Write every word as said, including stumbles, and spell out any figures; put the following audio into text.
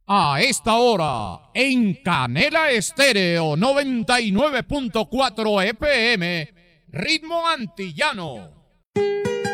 A esta hora, en Canela Estéreo noventa y nueve punto cuatro F M, Ritmo Antillano.